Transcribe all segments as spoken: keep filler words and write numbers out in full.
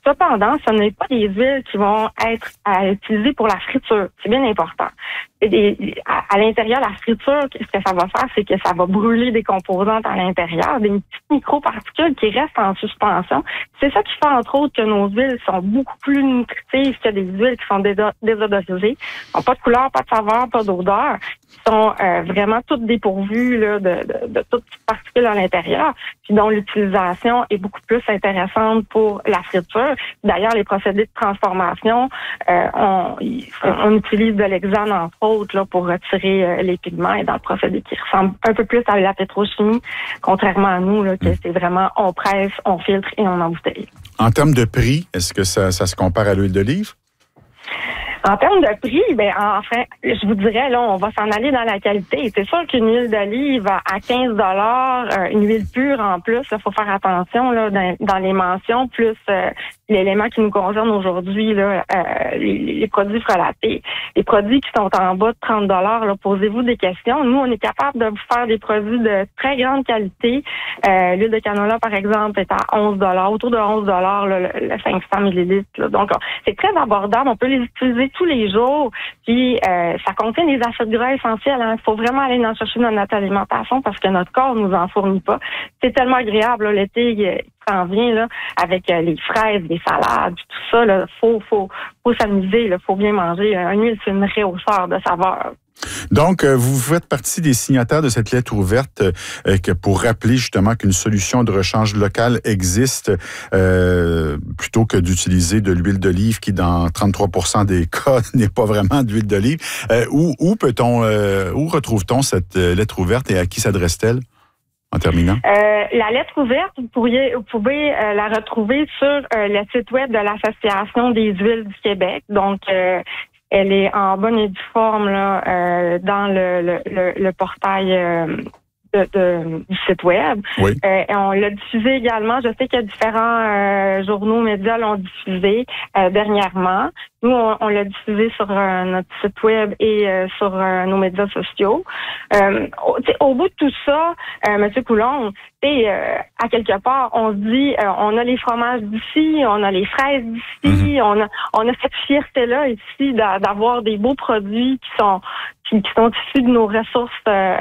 Cependant, ce n'est pas des huiles qui vont être à utiliser pour la friture. C'est bien important. Et des, à, à l'intérieur, la friture, ce que ça va faire, c'est que ça va brûler des composantes à l'intérieur, des petites microparticules qui restent en suspension. C'est ça qui fait, entre autres, que nos huiles sont beaucoup plus nutritives que des huiles qui sont désodorisées. Ils n'ont pas de couleur, pas de saveur, pas d'odeur. Ils sont euh, vraiment toutes dépourvues là, de, de, de toutes les particules à l'intérieur, puis dont l'utilisation est beaucoup plus intéressante pour la friture. D'ailleurs, les procédés de transformation, euh, on, on utilise de l'hexane, entre autres, là, pour retirer euh, les pigments, et dans le procédé qui ressemble un peu plus à la pétrochimie, contrairement à nous, là, que c'est vraiment on presse, on filtre et on embouteille. En termes de prix, est-ce que ça, ça se compare à l'huile d'olive? En termes de prix, ben enfin, je vous dirais, là, on va s'en aller dans la qualité. C'est sûr qu'une huile d'olive à quinze dollars, euh, une huile pure en plus, il faut faire attention là dans, dans les mentions, plus euh, l'élément qui nous concerne aujourd'hui, là, euh, les, les produits frelatés. Les produits qui sont en bas de trente dollars, là, posez-vous des questions. Nous, on est capable de vous faire des produits de très grande qualité. Euh, l'huile de canola, par exemple, est à onze dollars, autour de onze dollars, le, le cinq cents millilitres. Là. Donc, c'est très abordable. On peut les utiliser tous les jours. Puis, euh, ça contient des acides gras essentiels. Il hein. faut vraiment aller en chercher dans notre alimentation parce que notre corps nous en fournit pas. C'est tellement agréable, là, l'été qui s'en vient, là, avec euh, les fraises, les salades, tout ça. Là, faut, faut, faut s'amuser, là, faut bien manger. Un huile, c'est une réhausseur de saveur. Donc, euh, vous faites partie des signataires de cette lettre ouverte euh, que pour rappeler justement qu'une solution de rechange local existe euh, plutôt que d'utiliser de l'huile d'olive qui, dans trente-trois pour cent des cas, n'est pas vraiment d'huile d'olive. Euh, où, où peut-on, euh, où retrouve-t-on cette euh, lettre ouverte et à qui s'adresse-t-elle? En terminant. Euh, la lettre ouverte, vous, pourriez, vous pouvez euh, la retrouver sur euh, le site web de l'Association des huiles du Québec. Donc, euh, elle est en bonne et due forme là, euh, dans le, le, le, le portail euh, de, de, du site web. Oui. Euh, et on l'a diffusé également. Je sais qu'il y a différents euh, journaux médias l'ont diffusé euh, dernièrement. Nous, on, on l'a diffusé sur euh, notre site web et euh, sur euh, nos médias sociaux. Euh, au, au bout de tout ça, euh, M. Coulombe, euh, à quelque part, on se dit, euh, on a les fromages d'ici, on a les fraises d'ici, mm-hmm. on a on a cette fierté-là ici d'a, d'avoir des beaux produits qui sont qui, qui sont issus de nos ressources. Euh,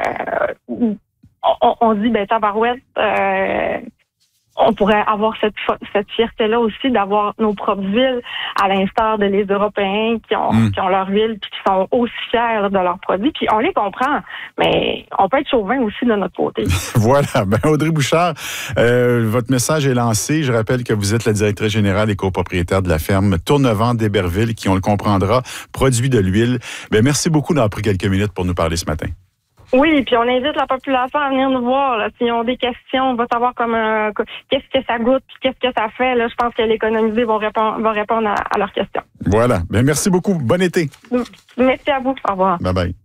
on, on dit, ben tabarouette, euh, on pourrait avoir cette, cette fierté-là aussi d'avoir nos propres huiles, à l'instar de les Européens qui ont, mm. qui ont leur huile puis qui sont aussi fiers là, de leurs produits. Puis on les comprend, mais on peut être chauvin aussi de notre côté. Voilà. Ben, Audrey Bouchard, euh, votre message est lancé. Je rappelle que vous êtes la directrice générale et copropriétaire de la ferme Tournevent d'Héberville, qui, on le comprendra, produit de l'huile. Ben, merci beaucoup d'avoir pris quelques minutes pour nous parler ce matin. Oui, puis on invite la population à venir nous voir. Là. S'ils ont des questions, on va savoir comment, qu'est-ce que ça goûte, puis qu'est-ce que ça fait. Là, je pense que l'économisé va répondre, va répondre à, à leurs questions. Voilà. Bien, merci beaucoup. Bon été. Merci à vous. Au revoir. Bye bye.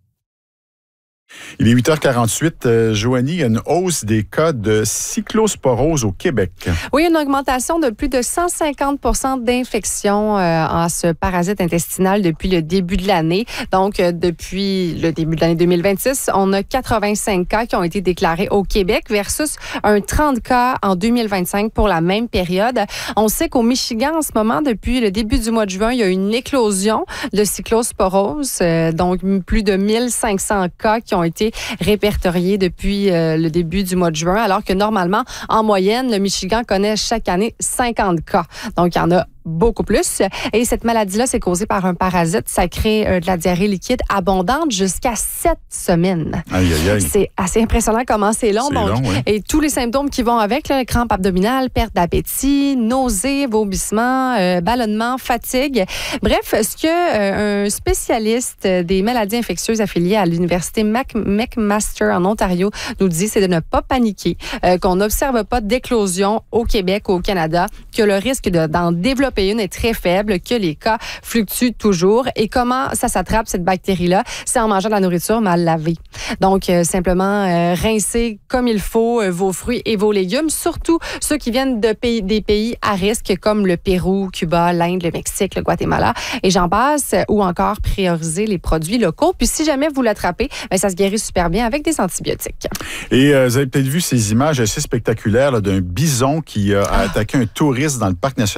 Il est huit heures quarante-huit. Euh, Joanie, il y a une hausse des cas de cyclosporose au Québec. Oui, une augmentation de plus de cent cinquante pour cent d'infections euh, en ce parasite intestinal depuis le début de l'année. Donc, euh, depuis le début de l'année deux mille vingt-six, on a quatre-vingt-cinq cas qui ont été déclarés au Québec versus un trente cas en deux mille vingt-cinq pour la même période. On sait qu'au Michigan, en ce moment, depuis le début du mois de juin, il y a une éclosion de cyclosporose. Euh, donc, plus de mille cinq cents cas qui ont ont été répertoriés depuis euh, le début du mois de juin, alors que normalement, en moyenne, le Michigan connaît chaque année cinquante cas. Donc, il y en a beaucoup plus. Et cette maladie-là, c'est causée par un parasite. Ça crée euh, de la diarrhée liquide abondante jusqu'à sept semaines. Aïe, aïe, aïe. C'est assez impressionnant comment c'est long. C'est donc, long, oui. Et tous les symptômes qui vont avec, là, crampes abdominales, perte d'appétit, nausées, vomissements, euh, ballonnement, fatigue. Bref, ce que euh, un spécialiste des maladies infectieuses affilié à l'université Mac- McMaster en Ontario nous dit, c'est de ne pas paniquer, euh, qu'on n'observe pas d'éclosion au Québec ou au Canada, que le risque de, d'en développer une est très faible, que les cas fluctuent toujours. Et comment ça s'attrape, cette bactérie-là? C'est en mangeant de la nourriture mal lavée. Donc, euh, simplement euh, rincer comme il faut euh, vos fruits et vos légumes, surtout ceux qui viennent de pays, des pays à risque comme le Pérou, Cuba, l'Inde, le Mexique, le Guatemala, et j'en passe, ou encore prioriser les produits locaux. Puis si jamais vous l'attrapez, bien, ça se guérit super bien avec des antibiotiques. Et euh, vous avez peut-être vu ces images assez spectaculaires là, d'un bison qui euh, a attaqué un touriste dans le parc national